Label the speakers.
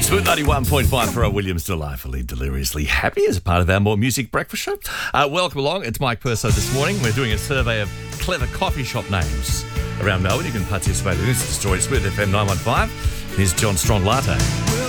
Speaker 1: Smooth 91.5 for our Williams, delightfully, deliriously happy as a part of our More Music Breakfast Show. Welcome along. It's Mike Purso this morning. We're doing a survey of clever coffee shop names around Melbourne. You can participate in this. Destroy Smooth FM 915. Here's John Strong Latte.